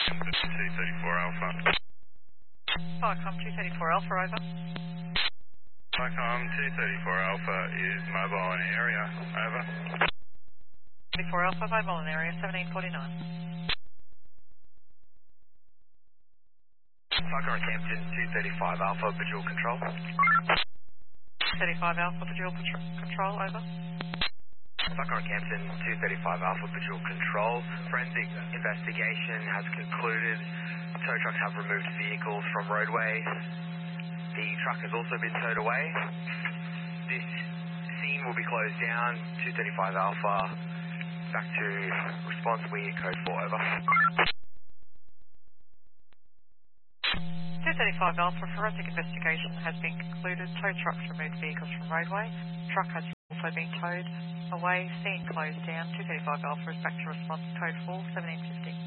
234 Alpha. Vicom 234 Alpha, over. Vicom 234 Alpha is mobile in area, over. 234 Alpha, mobile in area, 1749. Vicom Campton 235 Alpha, visual control. 35 Alpha, visual control, over. Vicom Campton 235 Alpha, visual control. Forensic investigation has concluded. Tow trucks have removed vehicles from roadway. The truck has also been towed away. This scene will be closed down. 235 Alpha, back to response, we code 4, over. 235 Alpha, forensic investigation has been concluded. Tow trucks removed vehicles from roadway. Truck has also been towed away. Scene closed down. 235 Alpha is back to response, code 4, 1750.